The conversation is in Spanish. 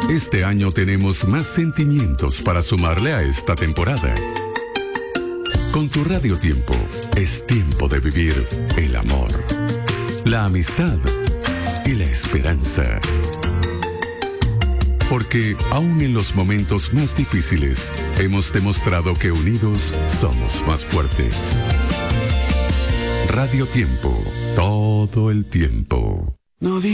Este año tenemos más sentimientos para sumarle a esta temporada. Con tu Radio Tiempo, es tiempo de vivir el amor, la amistad y la esperanza. Porque aún en los momentos más difíciles, hemos demostrado que unidos somos más fuertes. Radio Tiempo, todo el tiempo. No